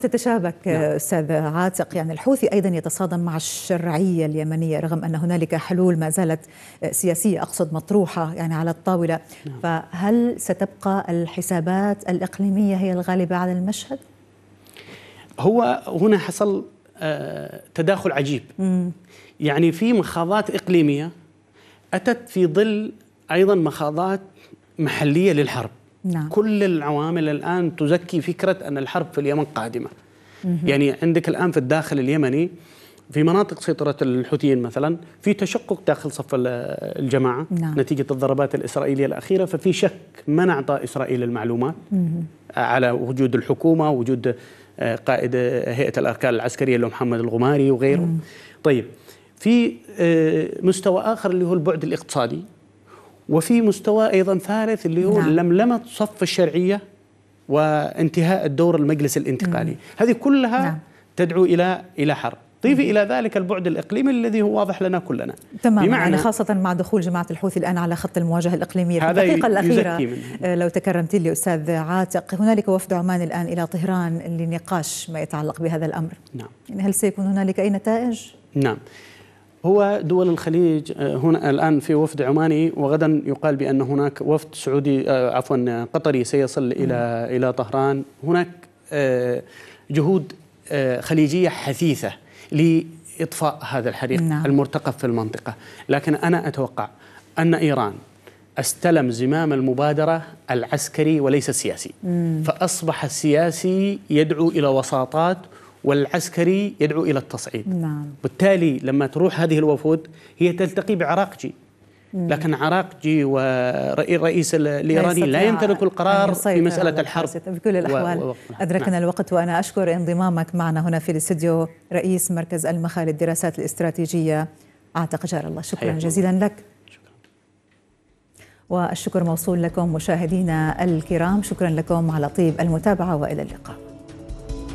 تتشابك أستاذ عاتق، يعني الحوثي أيضا يتصادم مع الشرعية اليمنية رغم أن هنالك حلول ما زالت سياسية أقصد مطروحة يعني على الطاولة. فهل ستبقى الحسابات الإقليمية هي الغالبة على المشهد؟ هو هنا حصل تداخل عجيب. يعني في مخاضات إقليمية أتت في ظل أيضا مخاضات محلية للحرب. نعم. كل العوامل الآن تزكي فكرة أن الحرب في اليمن قادمة. يعني عندك الآن في الداخل اليمني في مناطق سيطرة الحوثيين مثلا في تشقق داخل صف الجماعة. نعم. نتيجة الضربات الإسرائيلية الأخيرة، ففي شك من أعطى إسرائيل المعلومات على وجود الحكومة، وجود قائد هيئة الأركان العسكرية اللي هو محمد الغماري وغيره. طيب، في مستوى آخر اللي هو البعد الاقتصادي، وفي مستوى أيضا ثالث اللي هو لملمة صف الشرعية وانتهاء الدور المجلس الانتقالي. هذه كلها تدعو إلى حرب. ضيفي إلى ذلك البعد الإقليمي الذي هو واضح لنا كلنا. تماما، يعني خاصة مع دخول جماعة الحوثي الآن على خط المواجهة الإقليمية. في الدقيقة الأخيرة لو تكرمت لي أستاذ عاتق، هنالك وفد عمان الآن إلى طهران لنقاش ما يتعلق بهذا الأمر. نعم. يعني هل سيكون هنالك أي نتائج؟ نعم. هو دول الخليج هنا الآن في وفد عماني، وغدا يقال بأن هناك وفد سعودي قطري سيصل إلى طهران. هناك جهود خليجية حثيثة لإطفاء هذا الحريق المرتقب في المنطقة. لكن أنا أتوقع أن إيران استلم زمام المبادرة العسكري وليس السياسي. فأصبح السياسي يدعو إلى وساطات والعسكري يدعو إلى التصعيد. نعم. بالتالي لما تروح هذه الوفود هي تلتقي بعراقجي، لكن عراقجي والرئيس الإيراني لا يمتلك القرار في مسألة الحرب. بكل الأحوال أدركنا الوقت، وأنا أشكر انضمامك معنا هنا في الاستوديو رئيس مركز المخا للدراسات الاستراتيجية عاتق جار الله. شكرا جزيلا لك. والشكر موصول لكم مشاهدينا الكرام، شكرا لكم على طيب المتابعة، وإلى اللقاء.